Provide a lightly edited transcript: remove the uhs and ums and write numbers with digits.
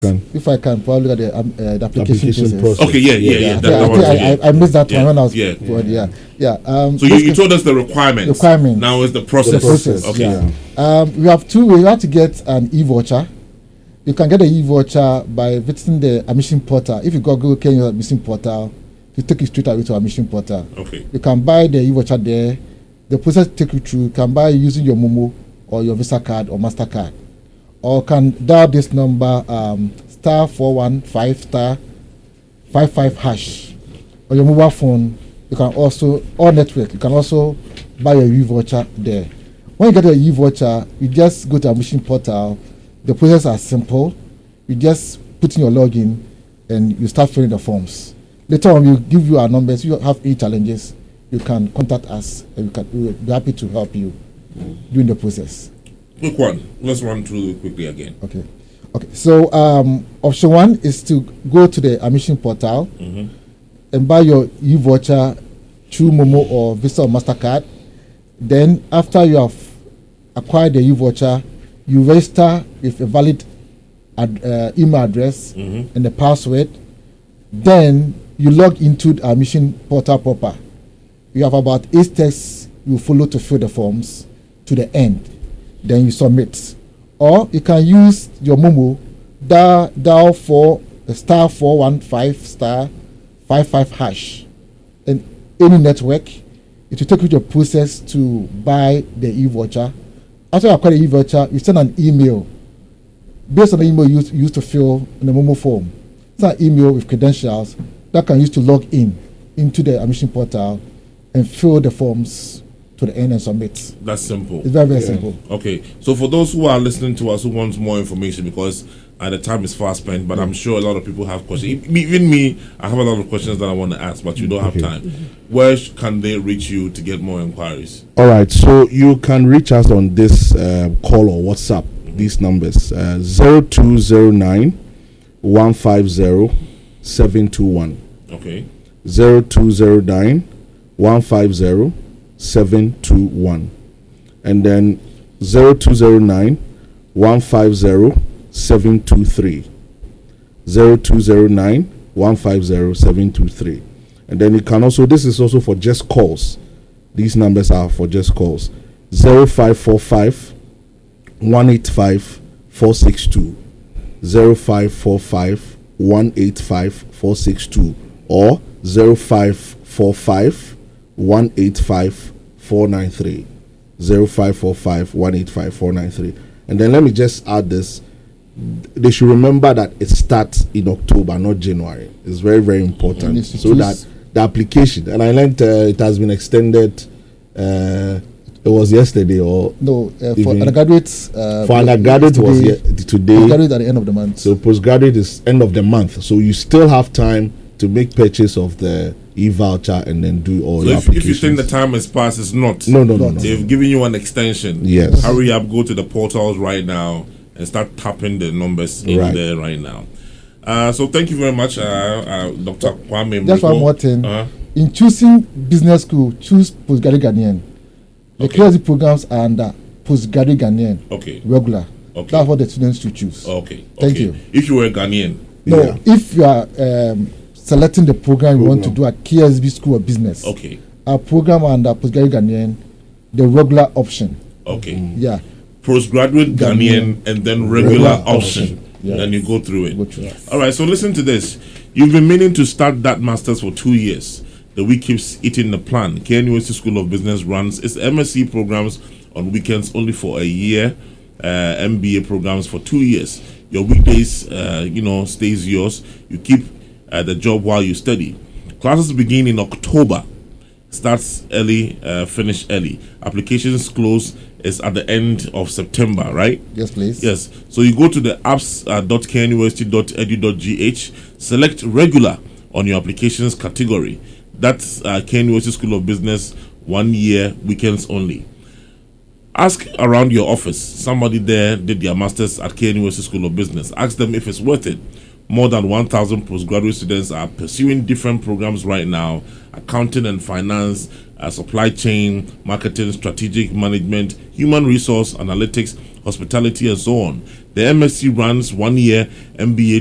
If I can probably look at the application process. Okay, yeah. I missed that one when I was So you told us the requirements. Now is the process. Okay. We have two ways. You have to get an e-voucher. You can get an e-voucher by visiting the admission portal. If you Google Kenya admission portal, you take you straight away to admission portal. Okay. You can buy the e-voucher there. The process take you through. You can buy using your Momo or your Visa card or MasterCard. Or can dial this number star 415 star 55 hash on your mobile phone. You can also, or network, you can also buy a e-voucher there. When you get a e-voucher, you just go to our mission portal. The process are simple. You just put in your login and you start filling the forms. Later on, we'll give you our numbers. If you have any challenges, you can contact us and we'll be happy to help you during the process. Quick one. Let's run through quickly again. Okay. So option one is to go to the admission portal and buy your e-voucher through Momo or Visa or MasterCard. Then after you have acquired the e-voucher, you register with a valid email address and the password. Then you log into the admission portal proper. You have about 8 steps you follow to fill the forms to the end. Then you submit. Or you can use your Momo, dial for star 415 star 55 hash and any network. It will take you to the process to buy the e-voucher. After you acquire the e-voucher, you send an email based on the email you used to fill in the Momo form. It's an email with credentials that can use to log into the admission portal and fill the forms to the end and submit. That's simple. It's very, very simple. Okay. So for those who are listening to us who want more information, because the time is fast spent, but I'm sure a lot of people have questions. Even me, I have a lot of questions that I want to ask, but you don't have time. Where can they reach you to get more inquiries? All right. So you can reach us on this call or WhatsApp. These numbers 0209 150 721. Okay. 0209 150 721, and then 0209 150 723. 0209 150 723. And then you can also, this is also for just calls. These numbers are for just calls. 0545 185 462. 0545 185 462 or 0545 185 493. 0545 185 493. And then let me just add this. They should remember that it starts in October, not January. It's very, very important. So that the application, and I learned it has been extended. It was yesterday or no? For undergraduates, for undergraduate was today. Undergraduate at the end of the month. So postgraduate is end of the month. So you still have time to make purchase of the e-voucher and then do all your applications. If you think the time has passed, it's not. No. They've given you an extension. Yes. Hurry up, go to the portals right now and start tapping the numbers in there right now. So thank you very much, Dr. Kwame. Just one more thing. In choosing business school, choose postgraduate Ghanaian. The crazy programs are under postgraduate Ghanaian. Okay. Regular. Okay. That's what the students should choose. Okay. Thank you. If you were Ghanaian. No, if you are selecting the program you want to do at KSB School of Business. Okay. Our program under postgraduate Ghanaian, the regular option. Okay. Yeah. Postgraduate Ghanaian and then regular option. Yes. Then you go through it. Yes. All right. So listen to this. You've been meaning to start that master's for 2 years. The week keeps eating the plan. KNUST School of Business runs its MSc programs on weekends only for a year. MBA programs for 2 years. Your weekdays, stays yours. You keep the job while you study. Classes begin in October. Starts early, finish early. Applications close is at the end of September, right? Yes, please. Yes. So you go to the apps.knust.edu.gh, select regular on your applications category. That's KNUST School of Business, 1 year, weekends only. Ask around your office. Somebody there did their masters at KNUST School of Business. Ask them if it's worth it. More than 1,000 postgraduate students are pursuing different programs right now: accounting and finance, supply chain, marketing, strategic management, human resource, analytics, hospitality, and so on. The MSc runs 1 year, MBA